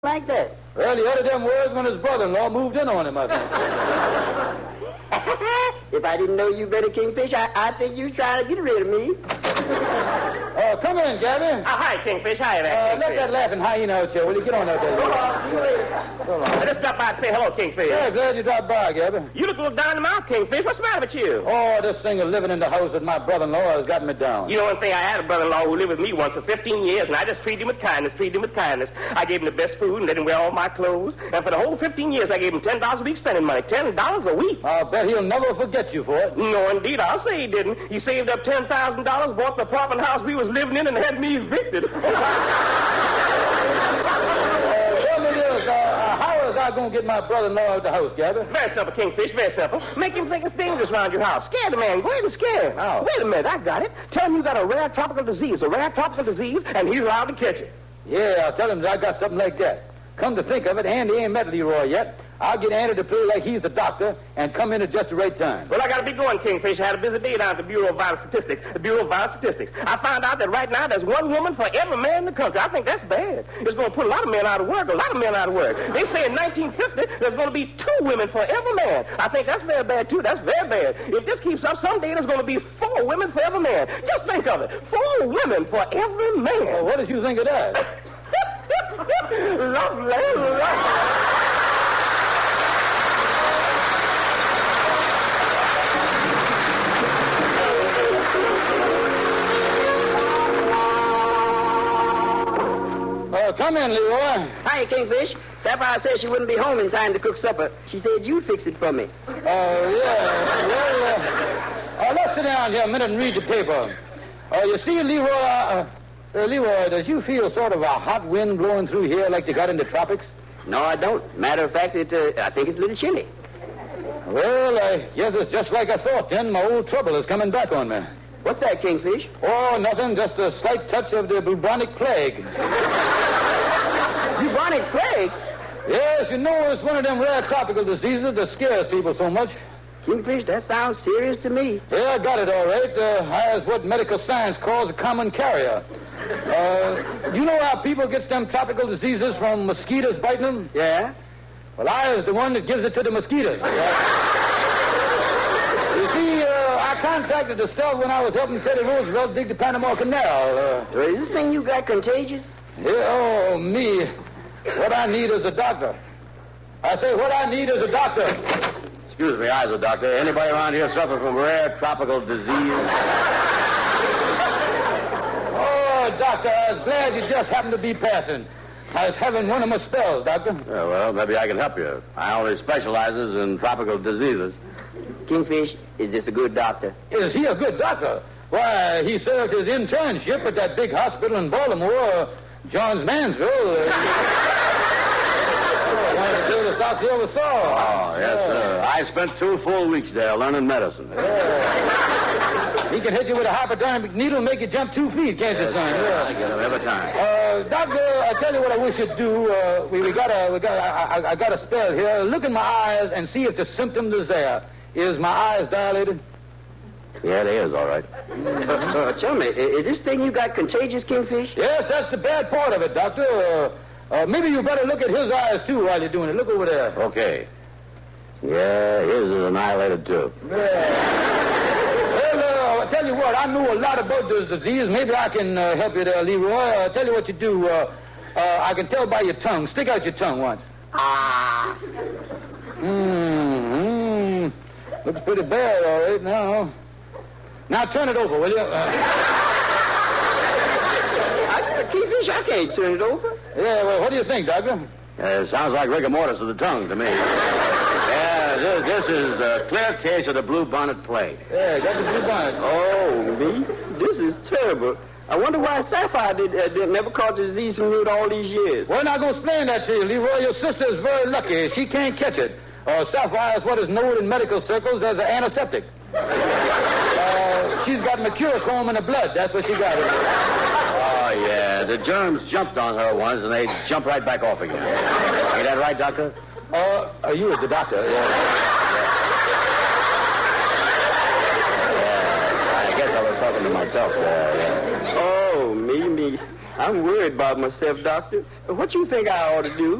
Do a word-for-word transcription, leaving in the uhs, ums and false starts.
like that? Well, he uttered them words when his brother-in-law moved in on him, I think. If I didn't know you better, Kingfish, I, I think you trying to get rid of me. Uh, come in, Gabby. Uh, hi, Kingfish. Hi there, Uh, Kingfish. let that laughing hyena out here. Will you get on out there? Hold on, see you later. Hold I on. just stopped by to say hello, Kingfish. Yeah, glad you dropped by, Gabby. You look a little down in the mouth, Kingfish. What's the matter with you? Oh, this thing of living in the house with my brother-in-law has got me down. You know one thing, I had a brother-in-law who lived with me once for fifteen years, and I just treated him with kindness, treated him with kindness. I gave him the best food and let him wear all my clothes. And for the whole fifteen years, I gave him ten dollars a week spending money. ten dollars a week. I'll bet he'll never forget you for it. No, indeed, I'll say he didn't. He saved up ten thousand dollars, bought the apartment house we was living in, and had me evicted. Uh, tell me this, uh, uh, how is I going to get my brother-in-law out of the house, Gabby? Very simple, Kingfish, very simple. Make him think it's dangerous around your house. Scare the man. Go ahead and scare him. How? Wait a minute, I got it. Tell him you got a rare tropical disease, a rare tropical disease, and he's allowed to catch it. Yeah, I'll tell him that I got something like that. Come to think of it, Andy ain't met Leroy yet. I'll get Andy to play like he's a doctor and come in at just the right time. Well, I got to be going, Kingfish. I had a busy day down at the Bureau of Vital Statistics. The Bureau of Vital Statistics. I found out that right now there's one woman for every man in the country. I think that's bad. It's going to put a lot of men out of work, a lot of men out of work. They say in nineteen fifty there's going to be two women for every man. I think that's very bad, too. That's very bad. If this keeps up, someday there's going to be four women for every man. Just think of it. Four women for every man. Well, what did you think of that? Lovely, lovely. Uh, come in, Leroy. Hi, Kingfish. Sapphire said she wouldn't be home in time to cook supper. She said you'd fix it for me. Uh, yeah. Well, uh, uh, let's sit down here a minute and read the paper. Uh, you see, Leroy, uh, uh, Leroy, does you feel sort of a hot wind blowing through here like you got in the tropics? No, I don't. Matter of fact, it, uh, I think it's a little chilly. Well, I guess it's just like I thought, then. My old trouble is coming back on me. What's that, Kingfish? Oh, nothing, just a slight touch of the bubonic plague. Bubonic plague? Yes, you know, it's one of them rare tropical diseases that scares people so much. Kingfish, that sounds serious to me. Yeah, I got it all right. Uh, I is what medical science calls a common carrier. Uh, you know how people get them tropical diseases from mosquitoes biting them? Yeah? Well, I is the one that gives it to the mosquitoes. You see, uh, I contracted the stuff when I was helping Teddy Roosevelt dig the Panama Canal. Uh, Well, is this thing you got contagious? yeah, oh, me. What I need is a doctor. I say what I need is a doctor. Excuse me, I was a doctor. Anybody around here suffer from rare tropical disease? Oh, doctor, I was glad you just happened to be passing. I was having one of my spells, doctor. Yeah, well, maybe I can help you. I only specializes in tropical diseases. Kingfish, is this a good doctor? Is he a good doctor? Why, he served his internship at that big hospital in Baltimore, uh, Johns Mansville. Uh, one of the greatest doctors you ever saw. Oh, yes, Yeah. sir. I spent two full weeks there learning medicine. He can hit you with a hypodermic needle and make you jump two feet, can't you, son? Yeah. I get him every time. Uh, doctor, I tell you what I wish you'd do. Uh, we, we got a, we got, I, I, I got a spell here. Look in my eyes and see if the symptom is there. Is my eyes dilated? Yeah, it is, all right. Uh, tell me, i- is this thing you got contagious, Kingfish? Yes, that's the bad part of it, doctor. Uh, uh, maybe you better look at his eyes, too, while you're doing it. Look over there. Okay. Yeah, his is annihilated, too. Yeah. Well, uh, I tell you what, I know a lot about this disease. Maybe I can uh, help you there, Leroy. Uh, tell you what you do. Uh, uh, I can tell by your tongue. Stick out your tongue once. Ah. Mm-hmm. Looks pretty bad, all right, now. Now turn it over, will you? Uh, I, Kingfish, I can't turn it over. yeah, well, what do you think, doctor? Uh, it sounds like rigor mortis of the tongue to me. Yeah, this, this is a clear case of the blue bonnet plague. Yeah, got the blue bonnet. Oh, me? This is terrible. I wonder why Sapphire did, uh, did never caught the disease from you all these years. Well, I'm not going to explain that to you, Leroy. Your sister is very lucky. She can't catch it. Uh, Sapphire is what is known in medical circles as an antiseptic. Uh, she's got mercurochrome in her blood. That's what she got. Oh, yeah. The germs jumped on her once, and they jumped right back off again. Ain't that right, doctor? Uh, uh, you as the doctor, yeah. Yeah, I guess I was talking to myself there, yeah. Oh, me, me. I'm worried about myself, Doctor. What you think I ought to do?